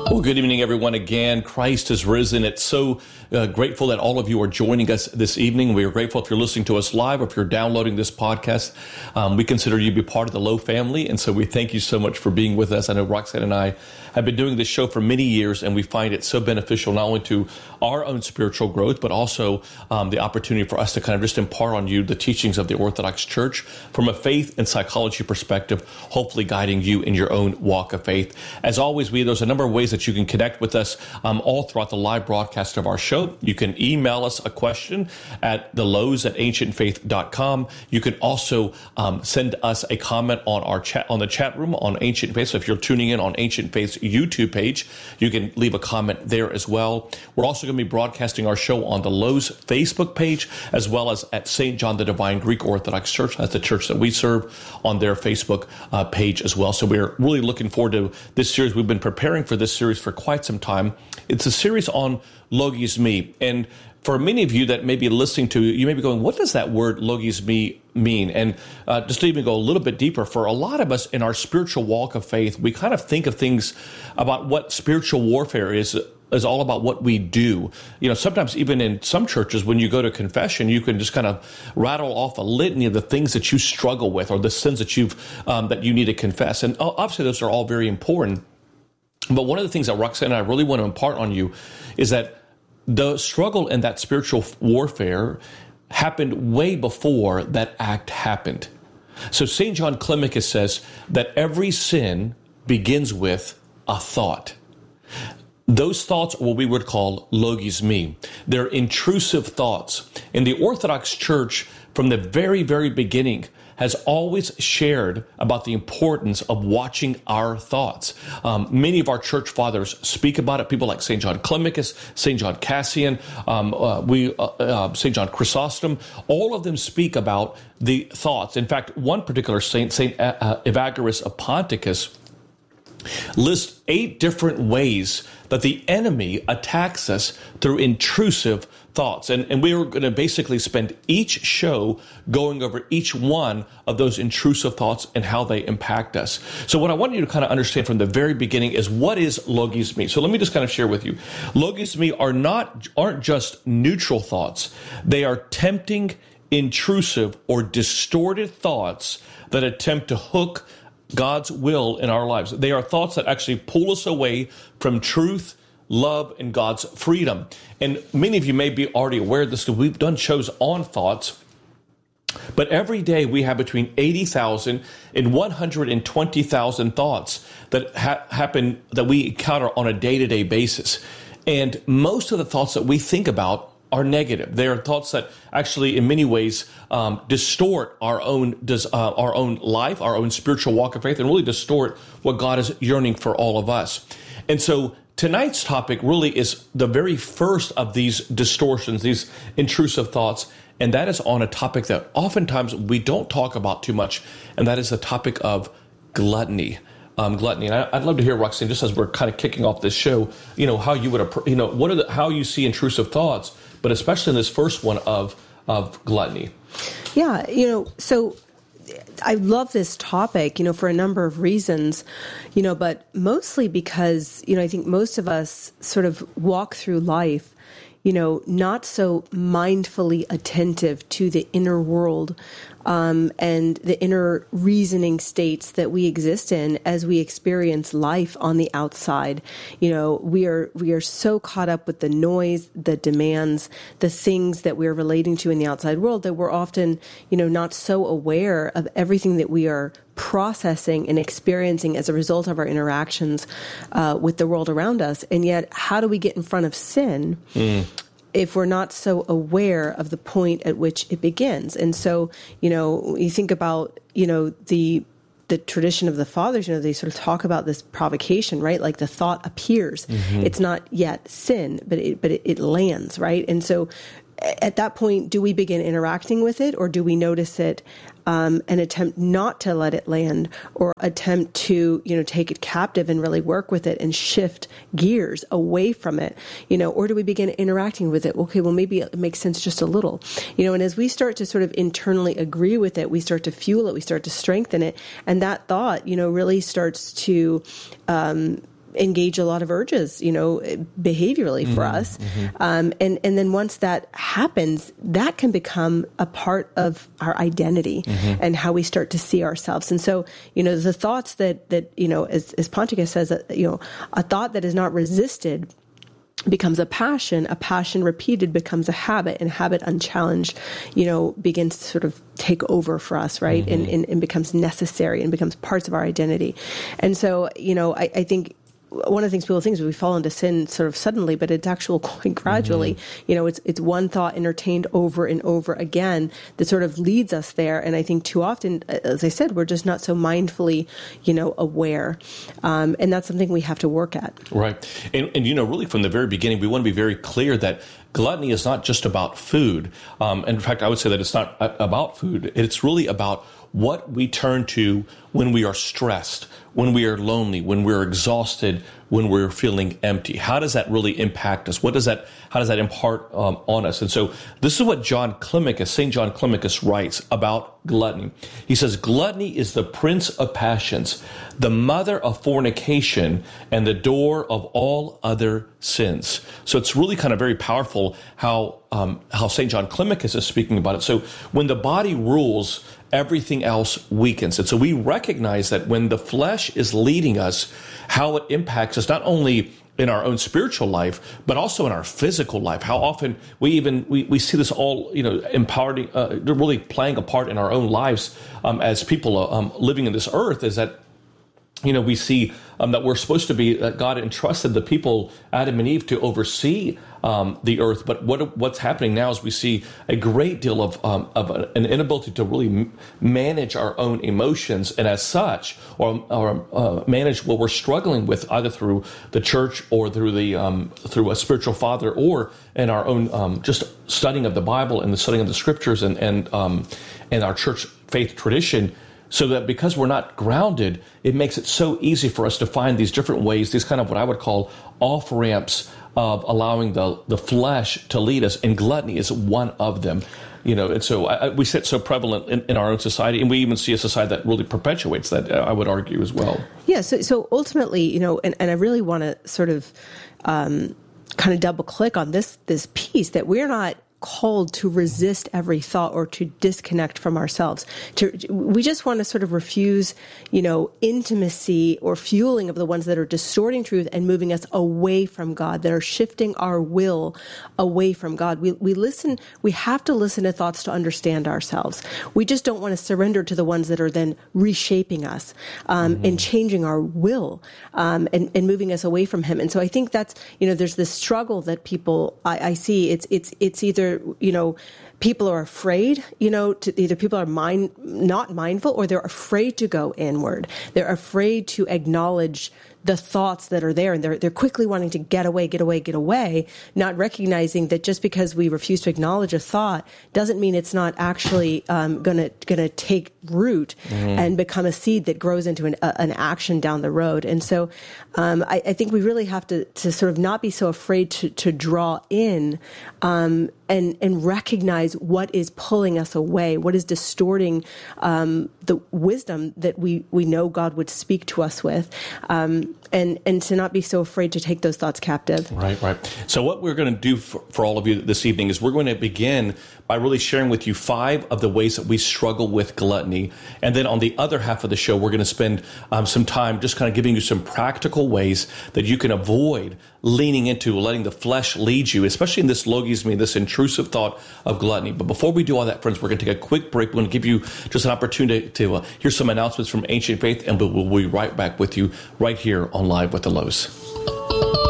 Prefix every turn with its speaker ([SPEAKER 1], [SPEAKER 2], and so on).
[SPEAKER 1] Well, good evening, everyone. Again, Christ has risen. It's so grateful that all of you are joining us this evening. We are grateful if you're listening to us live or if you're downloading this podcast. We consider you to be part of the Low family, and so we thank you so much for being with us. I know Roxanne and I have been doing this show for many years, and we find it so beneficial not only to our own spiritual growth, but also the opportunity for us to kind of just impart on you the teachings of the Orthodox Church from a faith and psychology perspective, hopefully guiding you in your own walk of faith. As always, there's a number of ways that you can connect with us all throughout the live broadcast of our show. You can email us a question at thelows@ancientfaith.com. You can also send us a comment on our chat, on the chat room on Ancient Faith. So if you're tuning in on Ancient Faith's YouTube page, you can leave a comment there as well. We're also going to be broadcasting our show on the Lows Facebook page, as well as at St. John the Divine Greek Orthodox Church. That's the church that we serve, on their Facebook page as well. So we're really looking forward to this series. We've been preparing for this series for quite some time. It's a series on Logos Me. And for many of you that may be listening to, you may be going, what does that word Logos Me mean? And just to even go a little bit deeper, for a lot of us in our spiritual walk of faith, we kind of think of things about what spiritual warfare is all about what we do. You know, sometimes even in some churches, when you go to confession, you can just kind of rattle off a litany of the things that you struggle with or the sins that that you need to confess. And obviously those are all very important. But one of the things that Roxanne and I really want to impart on you is that the struggle in that spiritual warfare happened way before that act happened. So St. John Climacus says that every sin begins with a thought. Those thoughts are what we would call Logos Me. They're intrusive thoughts. And the Orthodox Church, from the very, very beginning, has always shared about the importance of watching our thoughts. Many of our church fathers speak about it. People like St. John Climacus, St. John Cassian, St. John Chrysostom, all of them speak about the thoughts. In fact, one particular saint, St. Evagrius of Ponticus, lists 8 different ways that the enemy attacks us through intrusive thoughts. And we are going to basically spend each show going over each one of those intrusive thoughts and how they impact us. So what I want you to kind of understand from the very beginning is, what is Logos Me? So let me just kind of share with you. Logos Me aren't just neutral thoughts. They are tempting, intrusive, or distorted thoughts that attempt to hook God's will in our lives. They are thoughts that actually pull us away from truth, love, and God's freedom. And many of you may be already aware of this because we've done shows on thoughts. But every day we have between 80,000 and 120,000 thoughts that happen, that we encounter on a day-to-day basis. And most of the thoughts that we think about are negative. They are thoughts that actually, in many ways, distort our own life, our own spiritual walk of faith, and really distort what God is yearning for all of us. And so tonight's topic really is the very first of these distortions, these intrusive thoughts, and that is on a topic that oftentimes we don't talk about too much, and that is the topic of gluttony. Gluttony. And I'd love to hear, Roxanne, just as we're kind of kicking off this show, how you would, how you see intrusive thoughts, but especially in this first one of gluttony.
[SPEAKER 2] Yeah, so I love this topic, for a number of reasons, but mostly because, I think most of us sort of walk through life, not so mindfully attentive to the inner world and the inner reasoning states that we exist in as we experience life on the outside. We are so caught up with the noise, the demands, the things that we're relating to in the outside world that we're often, not so aware of everything that we are processing and experiencing as a result of our interactions with the world around us. And yet, how do we get in front of sin if we're not so aware of the point at which it begins? And so, you think about, the tradition of the fathers, they sort of talk about this provocation, right? Like the thought appears. Mm-hmm. It's not yet sin, but it lands, right? And so at that point, do we begin interacting with it, or do we notice it and attempt not to let it land, or attempt to, take it captive and really work with it and shift gears away from it, or do we begin interacting with it? Okay, well, maybe it makes sense just a little, and as we start to sort of internally agree with it, we start to fuel it, we start to strengthen it. And that thought, really starts to, engage a lot of urges, behaviorally for us. And then once that happens, that can become a part of our identity and how we start to see ourselves. And so, the thoughts that as Ponticus says, a thought that is not resisted becomes a passion repeated becomes a habit, and habit unchallenged, begins to sort of take over for us, right? And becomes necessary and becomes parts of our identity. And so, I think one of the things people think is we fall into sin sort of suddenly, but it's actually quite gradually. It's one thought entertained over and over again that sort of leads us there. And I think too often, as I said, we're just not so mindfully, aware. And that's something we have to work at.
[SPEAKER 1] Right. And really from the very beginning, we want to be very clear that gluttony is not just about food. In fact, I would say that it's not about food. It's really about what we turn to when we are stressed, when we are lonely, when we're exhausted, when we're feeling empty. How does that really impact us? How does that impart on us? And so this is what St. John Climacus writes about gluttony. He says, gluttony is the prince of passions, the mother of fornication, and the door of all other sins. So it's really kind of very powerful how St. John Climacus is speaking about it. So when the body rules, everything else weakens. And so we recognize that when the flesh is leading us, how it impacts us not only in our own spiritual life, but also in our physical life. How often we see this all, empowering, really playing a part in our own lives as people living in this earth, is that we see that we're supposed to be, that God entrusted the people, Adam and Eve, to oversee the earth. But what's happening now is we see a great deal of an inability to really manage our own emotions, and as such, or manage what we're struggling with, either through the church or through a spiritual father, or in our own just studying of the Bible and the studying of the scriptures and our church faith tradition. So that because we're not grounded, it makes it so easy for us to find these different ways, these kind of what I would call off-ramps of allowing the flesh to lead us. And gluttony is one of them. And so we see it so prevalent in our own society, and we even see a society that really perpetuates that, I would argue, as well.
[SPEAKER 2] Yeah, so ultimately, and I really want to sort of kind of double click on this piece, that we're not called to resist every thought or to disconnect from ourselves. We just want to sort of refuse, intimacy or fueling of the ones that are distorting truth and moving us away from God, that are shifting our will away from God. We have to listen to thoughts to understand ourselves. We just don't want to surrender to the ones that are then reshaping us and changing our will and moving us away from Him. And so I think that's, there's this struggle that people, I see, it's either, people are afraid, to either people are not mindful, or they're afraid to go inward. They're afraid to acknowledge the thoughts that are there, and they're quickly wanting to get away, not recognizing that just because we refuse to acknowledge a thought doesn't mean it's not actually gonna take root and become a seed that grows into an action down the road. And so I think we really have to sort of not be so afraid to draw in and recognize what is pulling us away, what is distorting the wisdom that we know God would speak to us with, and to not be so afraid to take those thoughts captive.
[SPEAKER 1] Right. So what we're going to do for all of you this evening is we're going to begin by really sharing with you 5 of the ways that we struggle with gluttony. And then on the other half of the show, we're going to spend some time just kind of giving you some practical ways that you can avoid leaning into, letting the flesh lead you, especially in this logisme, this intrusive thought of gluttony. But before we do all that, friends, we're going to take a quick break. We're going to give you just an opportunity to hear some announcements from Ancient Faith, and we'll be right back with you right here on Live with the Lows.